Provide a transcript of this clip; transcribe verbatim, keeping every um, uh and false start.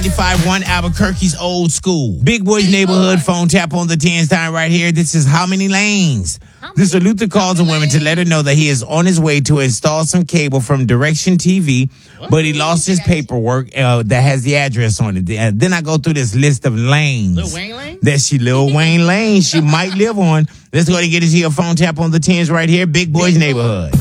ninety-five point one Albuquerque's old school. Big Boy's Neighborhood phone tap on the tens time right here. This is How Many Lanes? This is Luther calls a woman to let her know that he is on his way to install some cable from Direction T V, but he lost his paperwork uh, that has the address on it. Uh, then I go through this list of lanes Lil Wayne Lane? that she, Lil Wayne Lane, she might live on. Let's go ahead and get into your phone tap on the tens right here. Big Boy's Neighborhood.